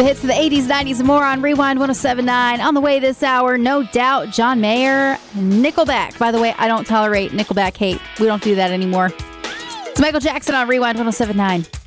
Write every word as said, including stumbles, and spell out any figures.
The hits of the eighties, nineties, and more on Rewind one oh seven point nine. On the way this hour, No Doubt, John Mayer, Nickelback. By the way, I don't tolerate Nickelback hate. We don't do that anymore. It's Michael Jackson on Rewind one oh seven point nine.